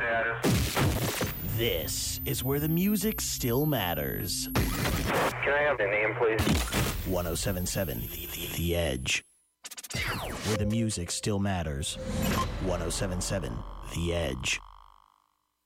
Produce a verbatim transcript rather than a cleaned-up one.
status. This is where the music still matters. Can I have the name, please? one oh seven point seven The, the, the Edge. Where the music still matters. one oh seven point seven The Edge.